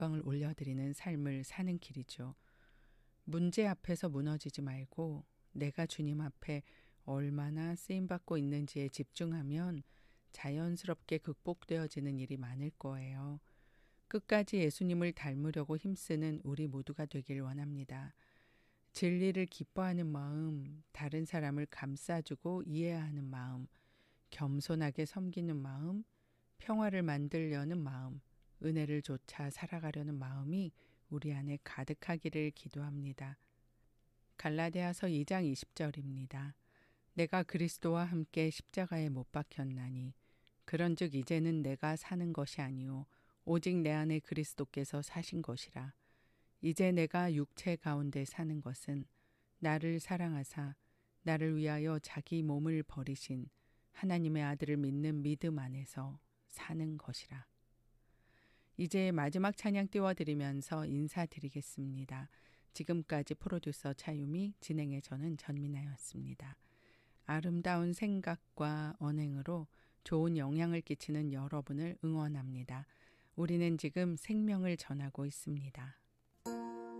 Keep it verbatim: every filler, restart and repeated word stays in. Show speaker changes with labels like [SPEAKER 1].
[SPEAKER 1] 다락방을 올려드리는 삶을 사는 길이죠. 문제 앞에서 무너지지 말고 내가 주님 앞에 얼마나 쓰임받고 있는지에 집중하면 자연스럽게 극복되어지는 일이 많을 거예요. 끝까지 예수님을 닮으려고 힘쓰는 우리 모두가 되길 원합니다. 진리를 기뻐하는 마음, 다른 사람을 감싸주고 이해하는 마음, 겸손하게 섬기는 마음, 평화를 만들려는 마음, 은혜를 좇아 살아가려는 마음이 우리 안에 가득하기를 기도합니다. 갈라디아서 이 장 이십 절입니다. 내가 그리스도와 함께 십자가에 못 박혔나니 그런즉 이제는 내가 사는 것이 아니요 오직 내 안에 그리스도께서 사신 것이라. 이제 내가 육체 가운데 사는 것은 나를 사랑하사 나를 위하여 자기 몸을 버리신 하나님의 아들을 믿는 믿음 안에서 사는 것이라. 이제 마지막 찬양 띄워드리면서 인사드리겠습니다. 지금까지 프로듀서 차유미, 진행의 저는 전민아였습니다. 아름다운 생각과 언행으로 좋은 영향을 끼치는 여러분을 응원합니다. 우리는 지금 생명을 전하고 있습니다.